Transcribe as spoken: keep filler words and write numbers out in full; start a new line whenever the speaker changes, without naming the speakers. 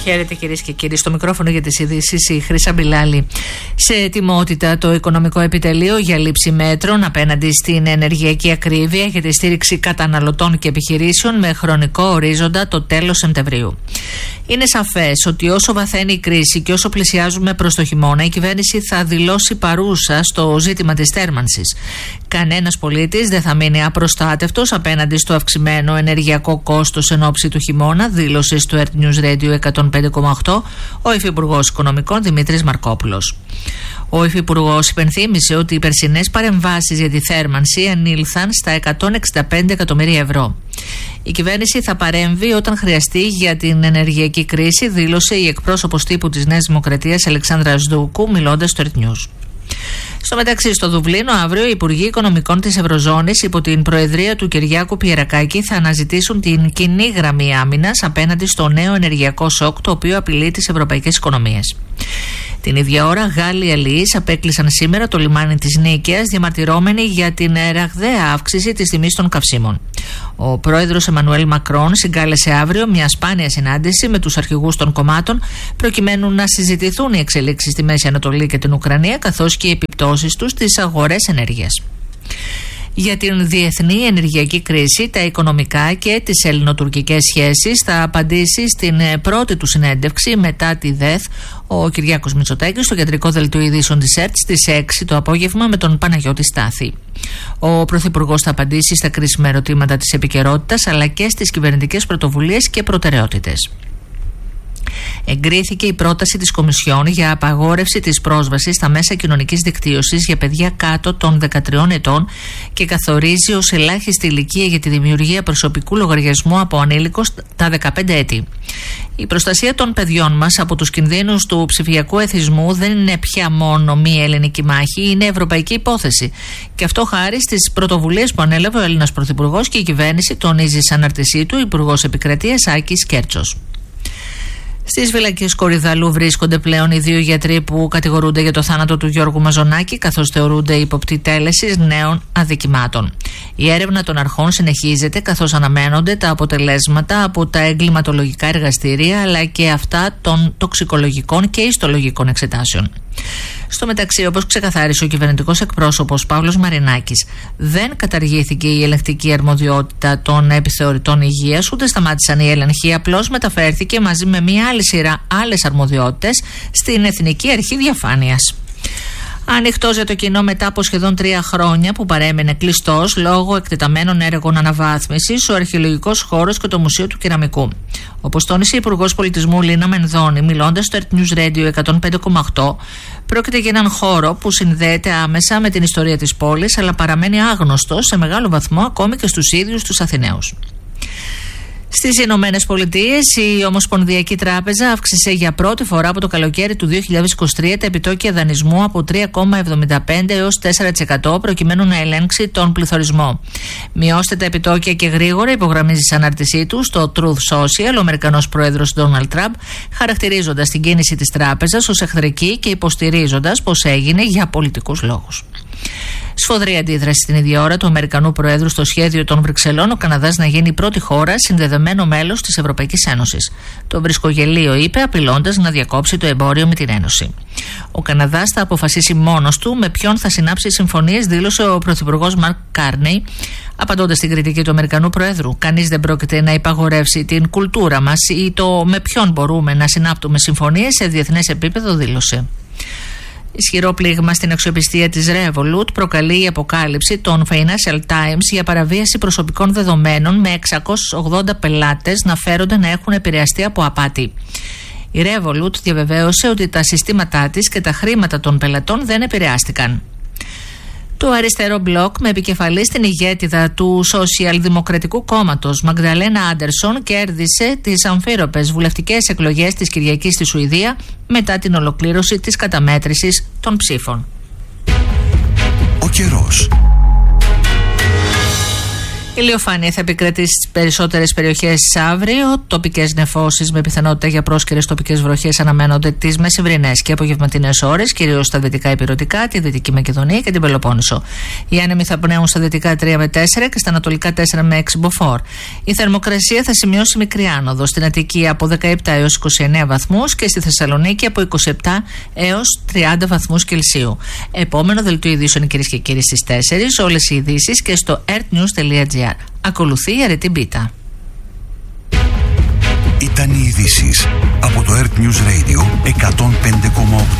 Χαίρετε κυρίες και κύριοι. Στο μικρόφωνο για τις ειδήσεις η Χρύσα Μπιλάλη. Σε ετοιμότητα το Οικονομικό Επιτελείο για λήψη μέτρων απέναντι στην ενεργειακή ακρίβεια για τη στήριξη καταναλωτών και επιχειρήσεων με χρονικό ορίζοντα το τέλος Σεπτεμβρίου. Είναι σαφές ότι όσο βαθαίνει η κρίση και όσο πλησιάζουμε προς το χειμώνα, η κυβέρνηση θα δηλώσει παρούσα στο ζήτημα της θέρμανσης. Κανένας πολίτης δεν θα μείνει απροστάτευτος απέναντι στο αυξημένο ενεργειακό κόστος εν ώψη του χειμώνα, δήλωσε στο Earth News Radio εκατόν πέντε κόμμα οκτώ ο Υφυπουργός Οικονομικών Δημήτρης Μαρκόπουλος. Ο Υφυπουργός υπενθύμησε ότι οι περσινές παρεμβάσεις για τη θέρμανση ανήλθαν στα εκατόν εξήντα πέντε εκατομμύρια ευρώ. Η κυβέρνηση θα παρέμβει όταν χρειαστεί για την ενεργειακή κρίση, δήλωσε η εκπρόσωπος τύπου της Νέας Δημοκρατίας Αλεξάνδρα Σδούκου, μιλώντας στο Earth News. Στο μεταξύ, στο Δουβλίνο, αύριο οι Υπουργοί Οικονομικών της Ευρωζώνης υπό την προεδρία του Κυριάκου Πιερακάκη θα αναζητήσουν την κοινή γραμμή άμυνας απέναντι στο νέο ενεργειακό σοκ, το οποίο απειλεί τις ευρωπαϊκές οικονομίες. Την ίδια ώρα, Γάλλοι αλληλείς απέκλεισαν σήμερα το λιμάνι της Νίκαιας, διαμαρτυρώμενοι για την ραγδαία αύξηση της τιμής των καυσίμων. Ο πρόεδρος Εμμανουέλ Μακρόν συγκάλεσε αύριο μια σπάνια συνάντηση με τους αρχηγούς των κομμάτων, προκειμένου να συζητηθούν οι εξελίξεις στη Μέση Ανατολή και την Ουκρανία, καθώς και οι επιπτώσεις τους στις αγορές ενέργειας. Για την διεθνή ενεργειακή κρίση, τα οικονομικά και τις ελληνοτουρκικές σχέσεις θα απαντήσει στην πρώτη του συνέντευξη μετά τη ΔΕΘ ο Κυριάκος Μητσοτάκης στο κεντρικό δελτίο ειδήσεων της ΕΡΤ στις έξι το απόγευμα με τον Παναγιώτη Στάθη. Ο Πρωθυπουργός θα απαντήσει στα κρίσιμα ερωτήματα της επικαιρότητας αλλά και στις κυβερνητικές πρωτοβουλίες και προτεραιότητες. Εγκρίθηκε η πρόταση της Κομισιόν για απαγόρευση της πρόσβασης στα μέσα κοινωνικής δικτύωσης για παιδιά κάτω των δεκατριών ετών και καθορίζει ως ελάχιστη ηλικία για τη δημιουργία προσωπικού λογαριασμού από ανήλικος τα δεκαπέντε έτη. Η προστασία των παιδιών μας από τους κινδύνους του ψηφιακού εθισμού δεν είναι πια μόνο μία ελληνική μάχη, είναι ευρωπαϊκή υπόθεση. Και αυτό χάρη στις πρωτοβουλίες που ανέλαβε ο Έλληνας Πρωθυπουργός και η κυβέρνηση, τονίζει σε αναρτησή του Υπουργός Επικρατείας Άκης Κέρτσος. Στις φυλακές Κορυδαλού βρίσκονται πλέον οι δύο γιατροί που κατηγορούνται για το θάνατο του Γιώργου Μαζονάκη, καθώς θεωρούνται υποπτή τέλεσης νέων αδικημάτων. Η έρευνα των αρχών συνεχίζεται, καθώς αναμένονται τα αποτελέσματα από τα εγκληματολογικά εργαστήρια αλλά και αυτά των τοξικολογικών και ιστολογικών εξετάσεων. Στο μεταξύ, όπως ξεκαθάρισε ο κυβερνητικός εκπρόσωπος Παύλος Μαρινάκης, δεν καταργήθηκε η ελεγκτική αρμοδιότητα των επιθεωρητών υγείας, ούτε σταμάτησαν οι έλεγχοι, απλώς μεταφέρθηκε μαζί με μια άλλη σειρά άλλες αρμοδιότητες στην Εθνική Αρχή Διαφάνειας. Ανοιχτός για το κοινό μετά από σχεδόν τρία χρόνια που παρέμεινε κλειστός λόγω εκτεταμένων έργων αναβάθμισης ο αρχαιολογικός χώρος και το Μουσείο του Κεραμικού. Όπως τόνισε η Υπουργός Πολιτισμού Λίνα Μενδώνη, μιλώντας στο Earth News Radio εκατόν πέντε κόμμα οκτώ, πρόκειται για έναν χώρο που συνδέεται άμεσα με την ιστορία της πόλης, αλλά παραμένει άγνωστος σε μεγάλο βαθμό ακόμη και στους ίδιους τους Αθηναίους. Στις Ηνωμένες Πολιτείες, η Ομοσπονδιακή Τράπεζα αύξησε για πρώτη φορά από το καλοκαίρι του δύο χιλιάδες είκοσι τρία τα επιτόκια δανεισμού από τρία κόμμα εβδομήντα πέντε έως τέσσερα τοις εκατό προκειμένου να ελέγξει τον πληθωρισμό. Μειώστε τα επιτόκια και γρήγορα, υπογραμμίζει σε ανάρτησή του στο Truth Social ο Αμερικανός Πρόεδρος Ντόναλντ Τραμπ, χαρακτηρίζοντας την κίνηση της τράπεζας ως εχθρική και υποστηρίζοντας πως έγινε για πολιτικούς λόγους. Σφοδρή αντίδραση στην ίδια ώρα του Αμερικανού Προέδρου στο σχέδιο των Βρυξελών ο Καναδάς να γίνει η πρώτη χώρα συνδεδεμένο μέλος της Ευρωπαϊκής Ένωσης. Το βρισκογελίο είπε, απειλώντας να διακόψει το εμπόριο με την Ένωση. Ο Καναδάς θα αποφασίσει μόνος του με ποιον θα συνάψει συμφωνίες, δήλωσε ο Πρωθυπουργός Μαρκ Κάρνεϊ, απαντώντας στην κριτική του Αμερικανού Προέδρου. Κανείς δεν πρόκειται να υπαγορεύσει την κουλτούρα μας ή το με ποιον μπορούμε να συνάπτουμε συμφωνίες σε διεθνές επίπεδο, δήλωσε. Ισχυρό πλήγμα στην αξιοπιστία της Revolut προκαλεί η αποκάλυψη των Financial Times για παραβίαση προσωπικών δεδομένων, με εξακόσιους ογδόντα πελάτες να φέρονται να έχουν επηρεαστεί από απάτη. Η Revolut διαβεβαίωσε ότι τα συστήματά της και τα χρήματα των πελατών δεν επηρεάστηκαν. Το αριστερό μπλοκ, με επικεφαλή στην ηγέτιδα του Σοσιαλδημοκρατικού Κόμματος Μαγδαλένα Άντερσον, κέρδισε τις αμφίροπες βουλευτικές εκλογές της Κυριακής στη Σουηδία μετά την ολοκλήρωση της καταμέτρησης των ψήφων.
Ο καιρός.
Η ηλιοφάνεια θα επικρατήσει στις περισσότερες περιοχές αύριο. Τοπικές νεφώσεις με πιθανότητα για πρόσκαιρες τοπικές βροχές αναμένονται τις μεσημβρινές και απογευματινές ώρες, κυρίως στα δυτικά ηπειρωτικά, τη Δυτική Μακεδονία και την Πελοπόννησο. Οι άνεμοι θα πνέουν στα δυτικά τρία με τέσσερα και στα ανατολικά τέσσερα με έξι μποφόρ. Η θερμοκρασία θα σημειώσει μικρή άνοδο. Στην Αττική από δεκαεπτά έως είκοσι εννέα βαθμούς και στη Θεσσαλονίκη από είκοσι επτά έως τριάντα βαθμούς Κελσίου. Επόμενο δελτίο ειδήσεων, κυρίες και κύριοι, στις τέσσερις. Όλες οι ειδήσεις και στο ertnews τελεία gr. Ακολουθεί η αρετή μπίτα.
Ήταν οι ειδήσεις από το Earth News Radio εκατόν πέντε κόμμα οκτώ.